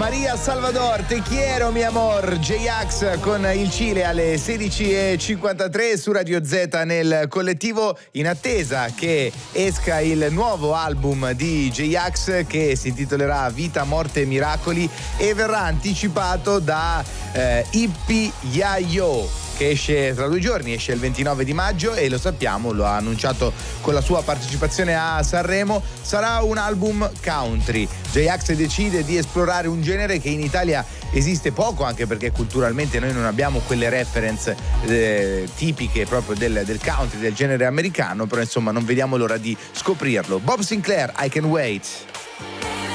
Maria Salvador, te quiero mi amor, J-Ax con il Cile alle 16:53 su Radio Z nel collettivo, in attesa che esca il nuovo album di J-Ax che si intitolerà Vita, Morte e Miracoli e verrà anticipato da Ippi Yayo, che esce tra 2 giorni, esce il 29 di maggio e lo sappiamo, lo ha annunciato con la sua partecipazione a Sanremo, sarà un album country. J-Ax decide di esplorare un genere che in Italia esiste poco, anche perché culturalmente noi non abbiamo quelle reference tipiche proprio del country, del genere americano, però insomma non vediamo l'ora di scoprirlo. Bob Sinclair, I Can Wait.